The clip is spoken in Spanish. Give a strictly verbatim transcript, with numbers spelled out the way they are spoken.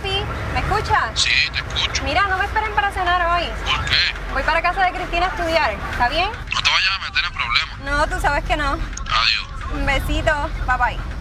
Papi, ¿me escuchas? Sí, te escucho. Mira, no me esperen para cenar hoy. ¿Por qué? Voy para casa de Cristina a estudiar. ¿Está bien? No te vayas a meter en problemas. No, tú sabes que no. Adiós. Un besito. Bye bye.